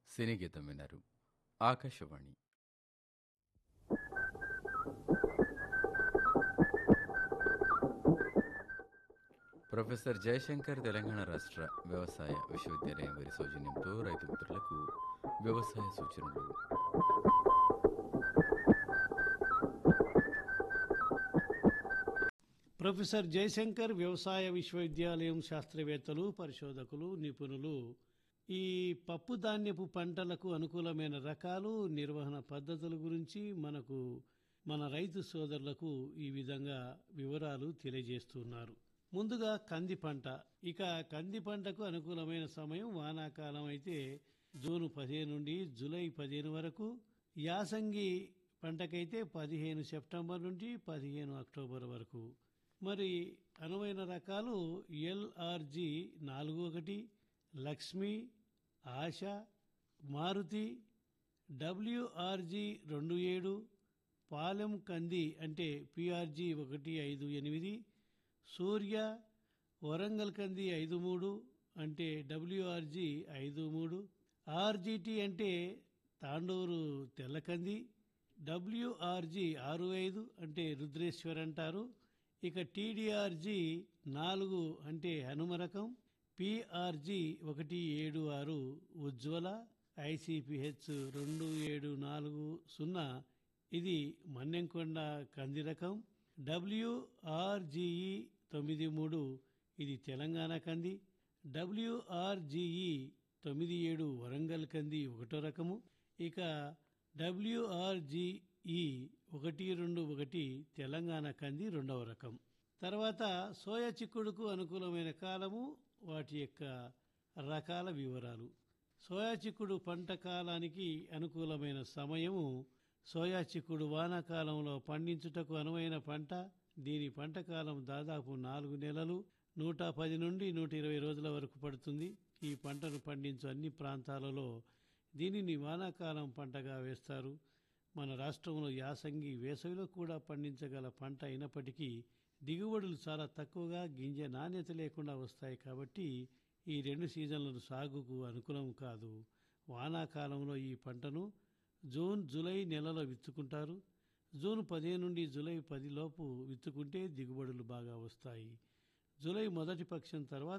సినీ గీతం విన్నారు. ఆకాశవాణి. ప్రొఫెసర్ జయశంకర్ తెలంగాణ రాష్ట్ర వ్యవసాయ విశ్వవిద్యాలయం వారి సౌజన్యంతో రైతు మిత్రులకు వ్యవసాయ సూచనలు. ప్రొఫెసర్ జయశంకర్ వ్యవసాయ విశ్వవిద్యాలయం శాస్త్రవేత్తలు, పరిశోధకులు, నిపుణులు ఈ పప్పు ధాన్యపు పంటలకు అనుకూలమైన రకాలు, నిర్వహణ పద్ధతుల గురించి మన రైతు సోదరులకు ఈ విధంగా వివరాలు తెలియజేస్తున్నారు. ముందుగా కంది పంట. ఇక కంది పంటకు అనుకూలమైన సమయం వానాకాలం అయితే జూన్ 15 నుండి జూలై 15 వరకు, యాసంగి పంటకైతే 15 సెప్టెంబర్ నుండి 15 అక్టోబర్ వరకు. మరి అనువైన రకాలు LRG 41, లక్ష్మి, ఆశ, మారుతి, WRG 27, పాలెం కంది అంటే PRG 158, సూర్య, వరంగల్ కంది 53 అంటే WRG 53, RGT అంటే తాండూరు తెల్లకంది, WRG 65 అంటే రుద్రేశ్వర్ అంటారు. ఇక TDRG 4 అంటే హనుమ రకం, PRG 176 ఉజ్వల, ICPH 2740 ఇది మన్నెంకొండ కంది రకం, WRGE 93 ఇది తెలంగాణ కంది, WRGE 97 వరంగల్ కంది 1 రకము, ఇక WRGE 121 తెలంగాణ కంది 2వ రకం. తర్వాత సోయా చిక్కుడుకు అనుకూలమైన కాలము, వాటి యొక్క రకాల వివరాలు. సోయా చిక్కుడు పంట కాలానికి అనుకూలమైన సమయము. సోయా చిక్కుడు వానాకాలంలో పండించుటకు అనువైన పంట. దీని పంట కాలం దాదాపు 4 నెలలు, 110 నుండి 120 రోజుల వరకు పడుతుంది. ఈ పంటను పండించు అన్ని ప్రాంతాలలో దీనిని వానాకాలం పంటగా వేస్తారు. మన రాష్ట్రంలో యాసంగి, వేసవిలో కూడా పండించగల పంట అయినప్పటికీ దిగుబడులు చాలా తక్కువగా, గింజ నాణ్యత లేకుండా వస్తాయి. కాబట్టి ఈ 2 సీజన్ల సాగుకు అనుకూలం కాదు. వానాకాలంలో ఈ పంటను జూన్, జూలై నెలలో విత్తుకుంటారు. జూన్ 15 నుండి జూలై 10 లోపు విత్తుకుంటే దిగుబడులు బాగా వస్తాయి. జూలై మొదటి పక్షం తర్వాత